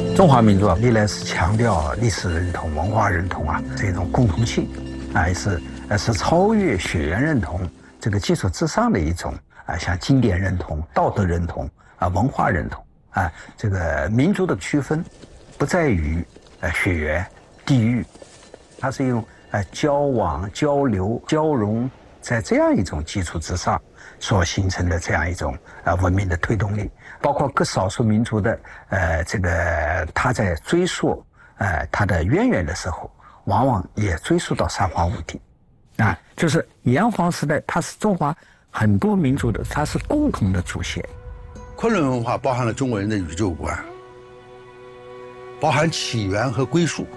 中华民族啊，历来是强调历史认同、文化认同啊这种共同性，是超越血缘认同这个基础之上的一种像经典认同、道德认同文化认同这个民族的区分不在于血缘、地域，它是用交往、交流、交融，在这样一种基础之上所形成的这样一种文明的推动力。包括各少数民族的这个他在追溯他的渊源的时候，往往也追溯到三皇五帝就是炎黄时代，它是中华很多民族的，它是共同的祖先。 昆仑文化包含了中国人的宇宙观，包含起源和归属，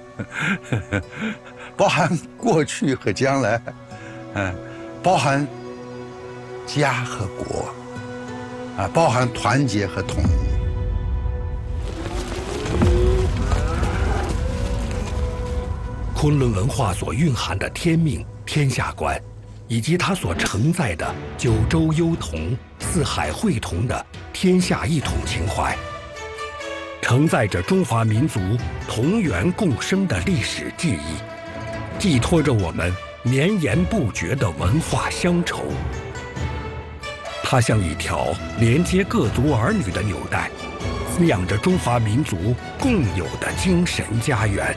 包含过去和将来，包含家和国，包含团结和统一。 昆仑文化所蕴含的天命、天下观，以及它所承载的九州幽同、四海会同的天下一统情怀，承载着中华民族同源共生的历史记忆，寄托着我们绵延不绝的文化乡愁。它像一条连接各族儿女的纽带，滋养着中华民族共有的精神家园。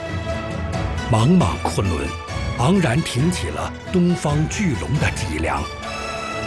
茫茫昆仑，昂然挺起了东方巨龙的脊梁。